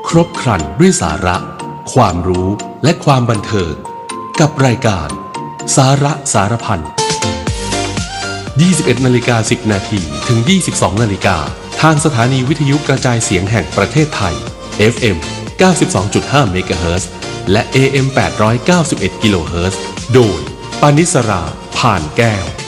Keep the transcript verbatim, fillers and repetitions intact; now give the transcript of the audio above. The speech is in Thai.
ครบครันด้วยสาระ ความรู้และความบันเทิงกับรายการสาระสารพัน ยี่สิบเอ็ดนาฬิกาสิบนาทีถึง ยี่สิบสองนาฬิกาทางสถานีวิทยุกระจายเสียงแห่งประเทศไทย เอฟ เอ็ม เก้าสิบสองจุดห้า เมกะเฮิรตซ์และ เอ เอ็ม แปดร้อยเก้าสิบเอ็ด กิโลเฮิรตซ์โดยปานิสรา ผ่านแก้ว